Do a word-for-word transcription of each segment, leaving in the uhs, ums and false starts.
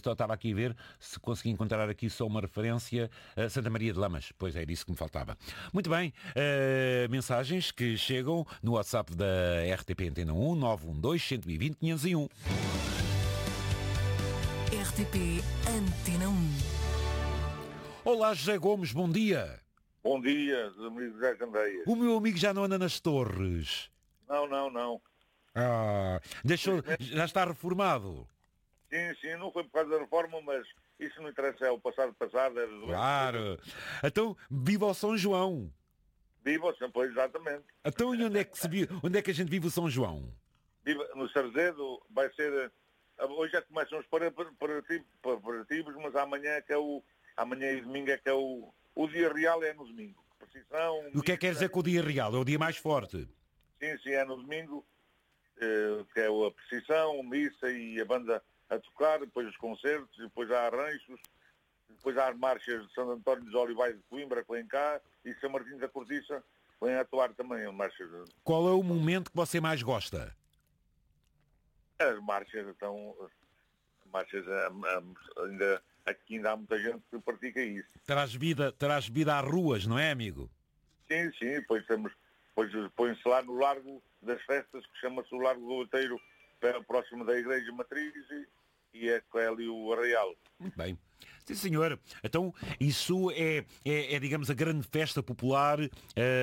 só estava aqui a ver se consegui encontrar aqui só uma referência a Santa Maria de Lamas. Pois é, isso que me faltava. Muito bem, uh, mensagens que chegam no WhatsApp da R T P Antena um, nove um dois, um dois zero, quinhentos e um. R T P Antena um. Olá, José Gomes, bom dia. Bom dia, amigo José Candeias. O meu amigo já não anda nas torres. Não, não, não. Ah, deixou, já está reformado. Sim, sim, não foi por causa da reforma, mas isso não interessa, é o passado passado. É do... Claro. Então, viva o São João. Viva o São João, exatamente. Então, e onde é que se vive, onde é que a gente vive o São João? Viva no Sarzedo, vai ser... Hoje já começam os preparativos, mas amanhã é que é o... Amanhã e domingo é que é o... O dia real é no domingo. Precisão... O que é que quer dizer com o dia real? É o dia mais forte? Sim, sim, é no domingo, eh, que é a precisão, missa e a banda a tocar, depois os concertos, depois há arranjos, depois há as marchas de Santo António dos Olivais de Coimbra que vêm cá e São Martinho da Cortiça vêm atuar também. Marchas de... Qual é o momento que você mais gosta? As marchas, então, as marchas ainda... Aqui ainda há muita gente que pratica isso. Traz vida, traz vida às ruas, não é, amigo? Sim, sim, depois temos, depois põe-se lá no Largo das Festas, que chama-se o Largo do Outeiro, próximo da Igreja Matriz, e, e é, é ali o Arraial. Muito bem. Sim, senhor. Então, isso é, é, é digamos, a grande festa popular uh,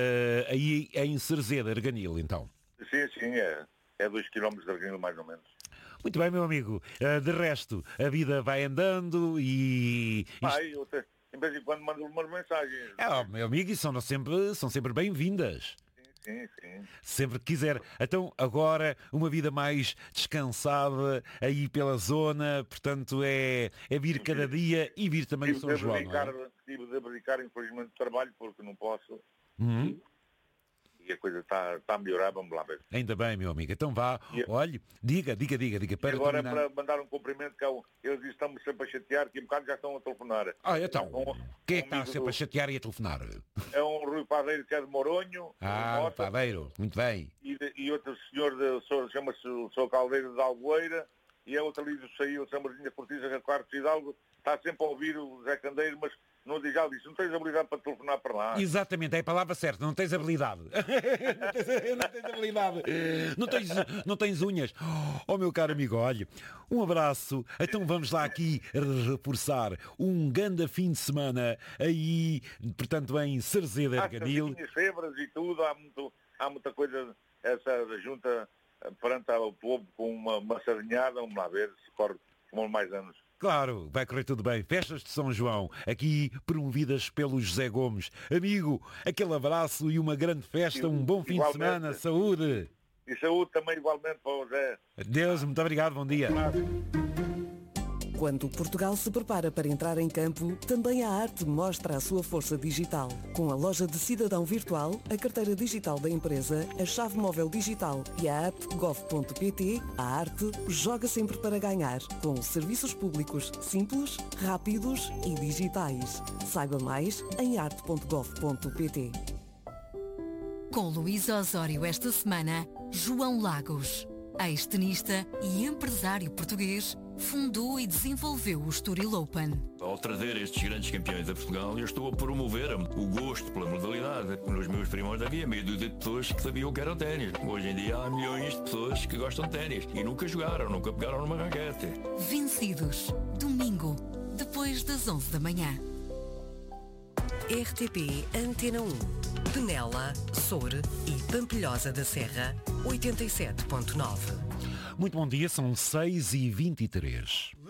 aí em Cerzeda, Arganil, então? Sim, sim, é, é dois quilómetros de Arganil, mais ou menos. Muito bem, meu amigo. Uh, de resto, a vida vai andando e... Vai, isto... eu te... em vez em quando mando umas mensagens. É, oh, meu amigo, e são sempre, são sempre bem-vindas. Sim, sim, sim. Sempre que quiser. Então, agora, uma vida mais descansada aí pela zona, portanto, é, é vir sim, cada dia e vir também o São João, não é? Tive de abdicar, infelizmente, de trabalho, porque não posso. Uhum. E a coisa está tá a melhorar, vamos lá ver. Ainda bem, meu amigo. Então vá, e, olhe, diga, diga, diga, diga. Para agora terminar... é para mandar um cumprimento, que é o, eles estamos sempre a chatear, que um bocado já estão a telefonar. Ah, então, um, quem é que um está sempre do... a chatear e a telefonar? É um Rui Padeiro, que é de Moronho. Ah, Mota, Padeiro, muito bem. E, de, e outro senhor, de, chama-se o Sr. Caldeiro de Algoeira, e é outro ali do Saíl, São Martinho da Cortiça, que é quarto de Hidalgo, está sempre a ouvir o Zé Candeiro, mas... Não diz, já disse, não tens habilidade para telefonar para lá. Exatamente, é a palavra certa, não tens habilidade. não, tens, não tens habilidade. Não tens, não tens unhas. Oh, meu caro amigo, olha, um abraço. Então vamos lá aqui reforçar um grande fim de semana aí, portanto, em Cerzeda, Arganil. Há febras e tudo, há, muito, há muita coisa, essa junta perante o povo com uma, uma sardinhada, vamos lá ver se corre como mais anos. Claro, vai correr tudo bem. Festas de São João, aqui promovidas pelo José Gomes. Amigo, aquele abraço e uma grande festa, um bom fim de semana, saúde. E saúde também igualmente para o José. Adeus, muito obrigado, bom dia. Quando Portugal se prepara para entrar em campo, também a arte mostra a sua força digital. Com a loja de cidadão virtual, a carteira digital da empresa, a chave móvel digital e a app gov ponto pt, a arte joga sempre para ganhar, com serviços públicos simples, rápidos e digitais. Saiba mais em arte ponto gov ponto pt. Com Luísa Osório esta semana, João Lagos, ex-tenista e empresário português, fundou e desenvolveu o Estoril Open. Ao trazer estes grandes campeões a Portugal, eu estou a promover o gosto pela modalidade. Nos meus primórdios havia meia dúzia de pessoas que sabiam o que era o ténis. Hoje em dia há milhões de pessoas que gostam de ténis e nunca jogaram, nunca pegaram numa raquete. Vencidos, domingo, depois das onze da manhã. R T P Antena um, Penela, Soure e Pampilhosa da Serra, oitenta e sete ponto nove. Muito bom dia, são seis e vinte e três.